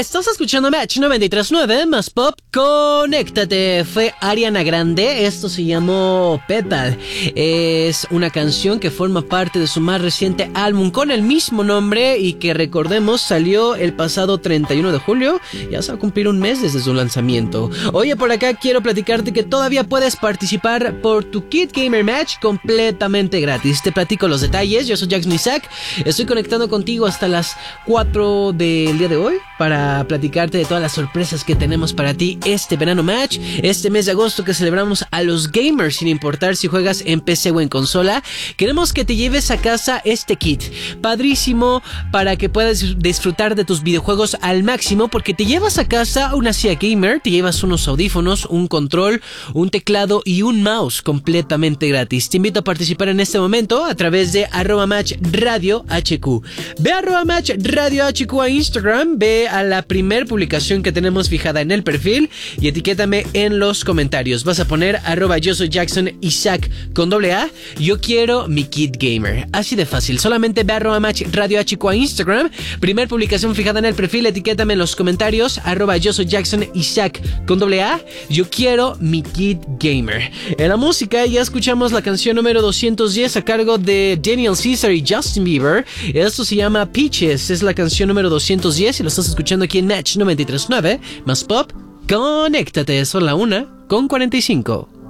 Estás escuchando Match 93.9 más Pop. Conéctate. Fue Ariana Grande. Esto se llamó Petal. Es una canción que forma parte de su más reciente álbum con el mismo nombre y que, recordemos, salió el pasado 31 de julio. Ya se va a cumplir un mes desde su lanzamiento. Oye, por acá quiero platicarte que todavía puedes participar por tu Kid Gamer Match completamente gratis. Te platico los detalles. Yo soy Jackson Isaac. Estoy conectando contigo hasta las 4 del día de hoy para platicarte de todas las sorpresas que tenemos para ti este verano match, este mes de agosto que celebramos a los gamers sin importar si juegas en PC o en consola. Queremos que te lleves a casa este kit, padrísimo, para que puedas disfrutar de tus videojuegos al máximo, porque te llevas a casa una silla gamer, te llevas unos audífonos, un control, un teclado y un mouse completamente gratis. Te invito a participar en este momento a través de @matchradiohq. Ve a @matchradiohq a Instagram, ve a la primer publicación que tenemos fijada en el perfil y etiquétame en los comentarios. Vas a poner @yo soy Jackson Isaac con AA. Yo quiero mi kit gamer. Así de fácil. Solamente ve a @matchradiohq a Instagram, primer publicación fijada en el perfil, etiquétame en los comentarios @yo soy Jackson Isaac con AA. Yo quiero mi kit gamer. En la música ya escuchamos la canción número 210 a cargo de Daniel Caesar y Justin Bieber. Esto se llama Peaches. Es la canción número 210 y lo estás escuchando aquí en Match 93.9 más Pop. Conéctate, son la 1:45.